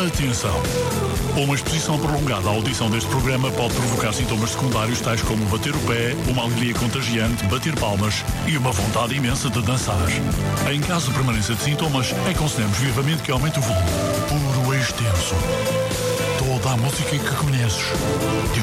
Atenção! Uma exposição prolongada à audição deste programa pode provocar sintomas secundários tais como bater o pé, uma alegria contagiante, bater palmas e uma vontade imensa de dançar. Em caso de permanência de sintomas, aconselhamos vivamente que aumente o volume. Puro extenso. Toda a música que conheces.